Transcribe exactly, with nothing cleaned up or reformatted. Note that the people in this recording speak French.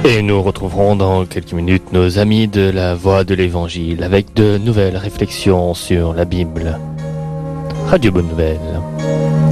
Et nous retrouverons dans quelques minutes nos amis de la Voix de l'Évangile avec de nouvelles réflexions sur la Bible. Radio Bonne Nouvelle.